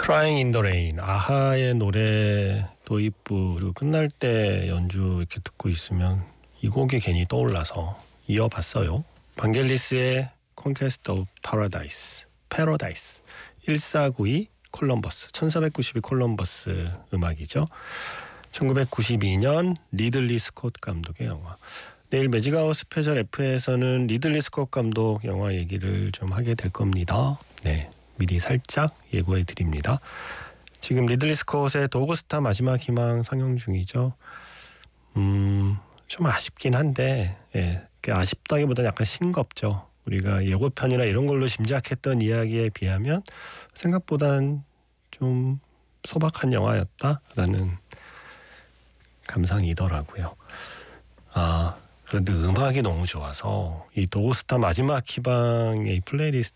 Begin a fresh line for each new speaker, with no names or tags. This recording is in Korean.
Crying in the Rain, 아하의 노래 도입부 그리고 끝날 때 연주 이렇게 듣고 있으면 이 곡이 괜히 떠올라서 이어봤어요. 반겔리스의 Conquest of Paradise, 1492 콜럼버스, 1492 콜럼버스 음악이죠. 1992년 리들리 스콧 감독의 영화. 내일 매직아웃 스페셜 F에서는 리들리 스콧 감독 영화 얘기를 좀 하게 될 겁니다. 네, 미리 살짝 예고해 드립니다. 지금 리들리 스콧의 도그스타 마지막 희망 상영 중이죠. 좀 아쉽긴 한데, 아쉽다기보다는 약간 싱겁죠. 우리가 예고편이나 이런 걸로 짐작했던 이야기에 비하면 생각보단 좀 소박한 영화였다라는 감상이더라고요. 그런데 음악이 너무 좋아서 이 도그스타 마지막 희망의 이 플레이리스트